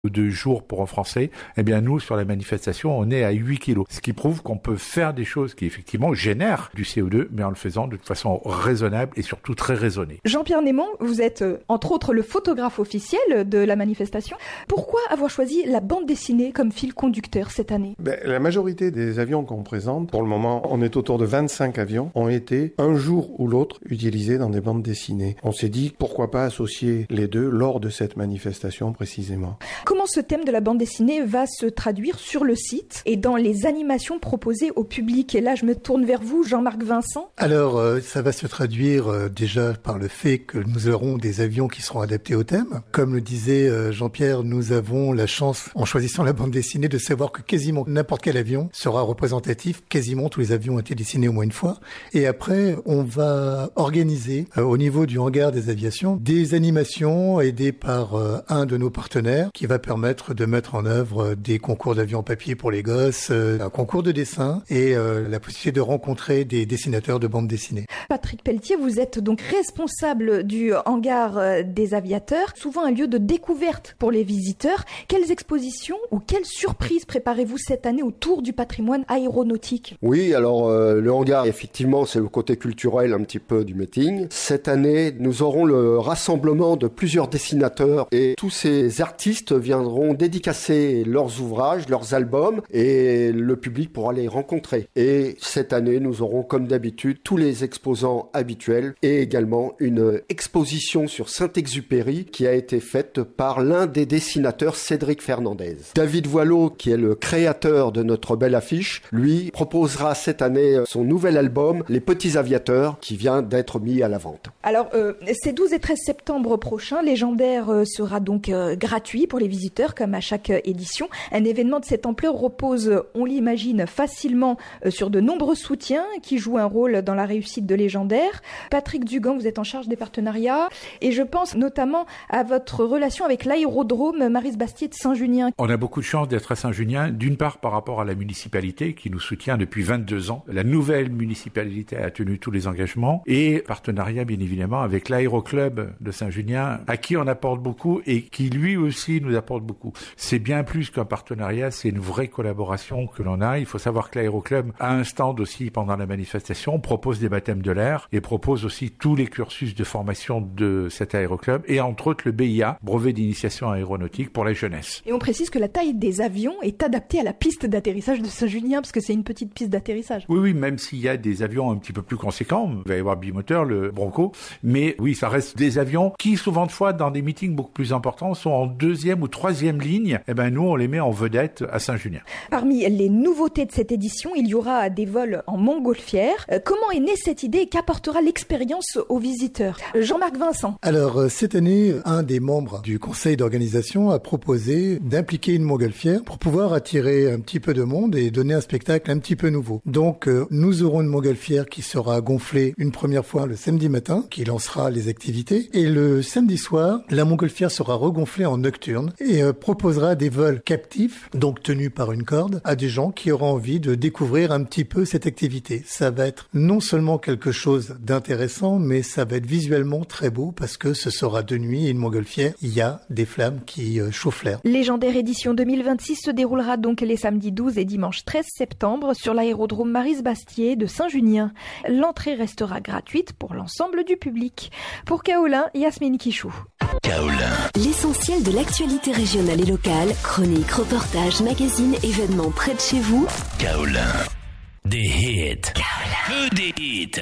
de jours pour un Français, eh bien nous, sur la manifestation, on est à 8 kilos. Ce qui prouve qu'on peut faire des choses qui, effectivement, génèrent du CO2, mais en le faisant de façon raisonnable et surtout très raisonnée. Jean-Pierre Némon, vous êtes, entre autres, le photographe officiel de la manifestation. Pourquoi avoir choisi la bande dessinée comme fil conducteur cette année ? La majorité des avions qu'on présente, pour le moment, on est autour de 25 avions, ont été, un jour ou l'autre, utilisés dans des bandes dessinées. On s'est dit, pourquoi pas associer les deux lors de cette manifestation précisément. Comment ce thème de la bande dessinée va se traduire sur le site et dans les animations proposées au public ? Et là, je me tourne vers vous, Jean-Marc Vincent. Alors, ça va se traduire déjà par le fait que nous aurons des avions qui seront adaptés au thème. Comme le disait Jean-Pierre, nous avons la chance, en choisissant la bande dessinée, de savoir que quasiment n'importe quel avion sera représentatif. Quasiment tous les avions ont été dessinés au moins une fois. Et après, on va organiser au niveau du hangar des aviations des animations aidées par un de nos partenaires qui va permettre de mettre en œuvre des concours d'avions papier pour les gosses, un concours de dessin et la possibilité de rencontrer des dessinateurs de bandes dessinées. Patrick Pelletier, vous êtes donc responsable du hangar des aviateurs, souvent un lieu de découverte pour les visiteurs. Quelles expositions ou quelles surprises préparez-vous cette année autour du patrimoine aéronautique ? Oui, alors le hangar, effectivement, c'est le côté culturel un petit peu du meeting. Cette année, nous aurons le rassemblement de plusieurs dessinateurs et tous ces artistes viendront dédicacer leurs ouvrages, leurs albums et le public pourra les rencontrer. Et cette année, nous aurons comme d'habitude tous les exposants habituels et également une exposition sur Saint-Exupéry qui a été faite par l'un des dessinateurs, Cédric Fernandez. David Voileau, qui est le créateur de notre belle affiche, lui proposera cette année son nouvel album, Les Petits Aviateurs, qui vient d'être mis à la vente. Alors, c'est 12 et 13 septembre prochain. Légendaire sera donc gratuit pour les visiteurs, comme à chaque édition. Un événement de cette ampleur repose, on l'imagine, facilement sur de nombreux soutiens qui jouent un rôle dans la réussite de Légendaire. Patrick Dugan, vous êtes en charge des partenariats et je pense notamment à votre relation avec l'aérodrome Maris-Bastier de Saint-Junien. On a beaucoup de chance d'être à Saint-Junien, d'une part par rapport à la municipalité qui nous soutient depuis 22 ans. La nouvelle municipalité a tenu tous les engagements et partenariat bien évidemment avec l'aéroclub de Saint-Junien à qui on apporte beaucoup et qui lui aussi nous apporte beaucoup. C'est bien plus qu'un partenariat, c'est une vraie collaboration que l'on a. Il faut savoir que l'aéroclub a un stand aussi pendant la manifestation, propose des baptêmes de l'air et propose aussi tous les cursus de formation de cet aéroclub et entre autres le BIA, brevet d'initiation aéronautique pour la jeunesse. Et on précise que la taille des avions est adaptée à la piste d'atterrissage de Saint-Junien parce que c'est une petite piste d'atterrissage. Oui, même s'il y a des avions un petit peu plus conséquents, il va y avoir bimoteur, le Bronco, mais oui, ça reste des avions qui souvent de fois dans des meetings beaucoup plus importants sont en deuxième ou troisième ligne. Eh ben nous on les met en vedette à Saint-Junien. Parmi les nouveautés de cette édition, il y aura des vols en montgolfière. Comment est née cette idée et qu'apportera l'expérience aux visiteurs ? Jean-Marc Vincent. Alors cette année, un des membres du conseil d'organisation a proposé d'impliquer une montgolfière pour pouvoir attirer un petit peu de monde et donner un spectacle un petit peu nouveau. Donc nous aurons une montgolfière qui sera gonflée une première fois le samedi matin, qui lancera les activités. Et le samedi soir, la montgolfière sera regonflée en nocturne et proposera des vols captifs, donc tenus par une corde, à des gens qui auront envie de découvrir un petit peu cette activité. Ça va être non seulement quelque chose d'intéressant, mais ça va être visuellement très beau parce que ce sera de nuit et une montgolfière, il y a des flammes qui chauffent l'air. Légendaire édition 2026 se déroulera donc les samedis 12 et dimanche 13 septembre sur l'aérodrome Maris-Bastier de Saint-Junien. L'entrée restera gratuite pour l'ensemble du public. Pour Kaolin, Yasmine Kichou. Kaolin. L'essentiel de l'actualité régionale et locale, chroniques, reportages, magazines, événements près de chez vous. Kaolin. Des hits. Kaolin. Que des hits.